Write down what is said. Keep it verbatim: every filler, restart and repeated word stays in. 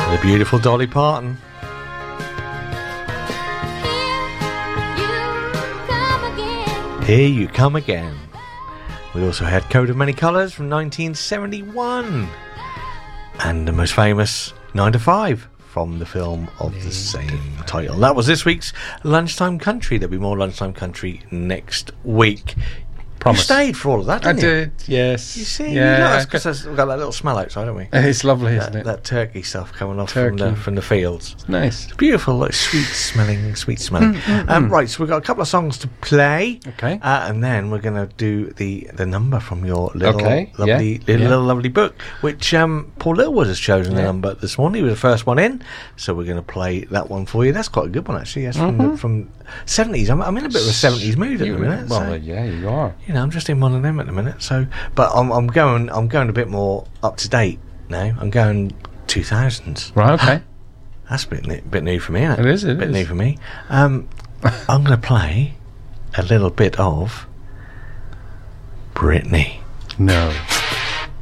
The beautiful Dolly Parton. Here you come again. We also had Coat of Many Colours from nineteen seventy-one. And the most famous Nine to Five from the film of the same title. That was this week's Lunchtime Country. There'll be more Lunchtime Country next week. Promise. You stayed for all of that, didn't I you? did, yes. You see, yeah, you know, that's because we've got that little smell outside, don't we? It's lovely, that, isn't it? That turkey stuff coming off Turkey. from the, from the fields. It's nice. It's beautiful, like sweet smelling, sweet smelling. Mm, mm, um, mm. Right, so we've got a couple of songs to play. Okay. Uh, and then we're going to do the, the number from your little okay. lovely yeah. little, yeah. little lovely book, which um, Paul Littlewood has chosen yeah. the number this morning. He was the first one in, so we're going to play that one for you. That's quite a good one, actually. Yes, mm-hmm. from the, from seventies. I'm, I'm in a bit of a seventies mood at you, the minute. Well, so, yeah, you are. You know, I'm just in one of them at the minute. So, but I'm, I'm going. I'm going a bit more up to date now. I'm going two thousands. Right. Okay. That's a bit new, bit new for me, isn't it? It is. It a bit is. new for me. Um, I'm going to play a little bit of Britney. No.